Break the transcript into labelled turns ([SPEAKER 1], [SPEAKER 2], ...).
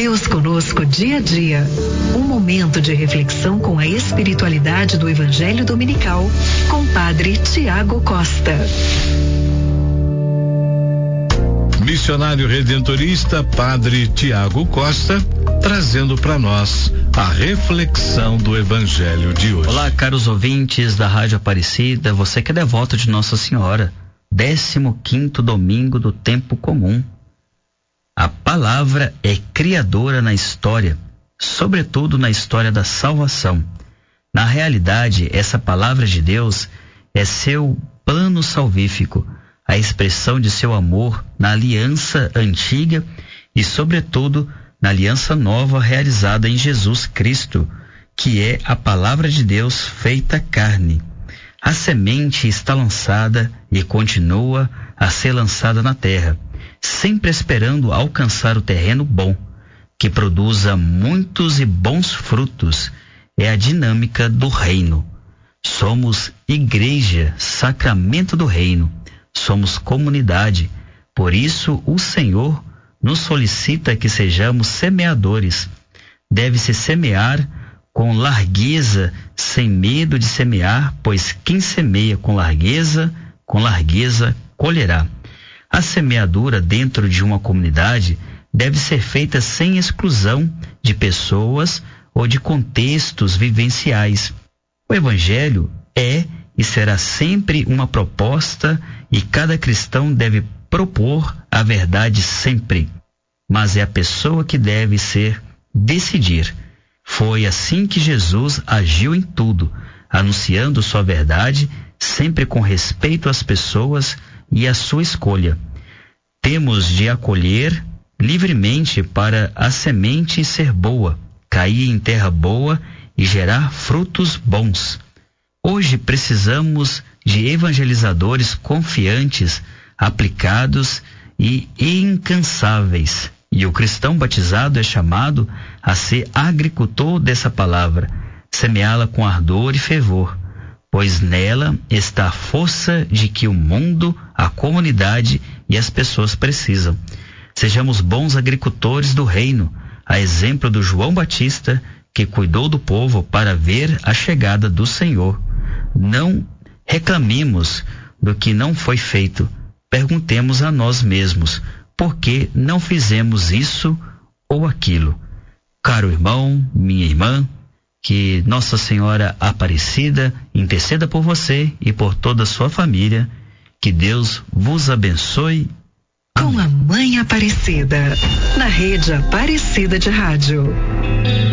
[SPEAKER 1] Deus conosco dia a dia. Um momento de reflexão com a espiritualidade do Evangelho Dominical com Padre Tiago Costa.
[SPEAKER 2] Missionário redentorista Padre Tiago Costa, trazendo para nós a reflexão do Evangelho de hoje.
[SPEAKER 3] Olá, caros ouvintes da Rádio Aparecida, você que é devoto de Nossa Senhora, 15º domingo do tempo comum. A palavra é criadora na história, sobretudo na história da salvação. Na realidade, essa palavra de Deus é seu plano salvífico, a expressão de seu amor na aliança antiga e, sobretudo, na aliança nova realizada em Jesus Cristo, que é a palavra de Deus feita carne. A semente está lançada e continua a ser lançada na terra, sempre esperando alcançar o terreno bom, que produza muitos e bons frutos. É a dinâmica do reino. Somos igreja, sacramento do reino. Somos comunidade. Por isso, o Senhor nos solicita que sejamos semeadores. Deve-se semear com largueza, sem medo de semear, pois quem semeia com largueza colherá. A semeadura dentro de uma comunidade deve ser feita sem exclusão de pessoas ou de contextos vivenciais. O Evangelho é e será sempre uma proposta e cada cristão deve propor a verdade sempre. Mas é a pessoa que deve decidir. Foi assim que Jesus agiu em tudo, anunciando sua verdade, sempre com respeito às pessoas e à sua escolha. Temos de acolher livremente para a semente ser boa, cair em terra boa e gerar frutos bons. Hoje precisamos de evangelizadores confiantes, aplicados e incansáveis. E o cristão batizado é chamado a ser agricultor dessa palavra, semeá-la com ardor e fervor, pois nela está a força de que o mundo, a comunidade e as pessoas precisam. Sejamos bons agricultores do reino, a exemplo do João Batista, que cuidou do povo para ver a chegada do Senhor. Não reclamemos do que não foi feito. Perguntemos a nós mesmos, por que não fizemos isso ou aquilo? Caro irmão, minha irmã, que Nossa Senhora Aparecida interceda por você e por toda a sua família. Que Deus vos abençoe.
[SPEAKER 1] Com a Mãe Aparecida, na Rede Aparecida de Rádio.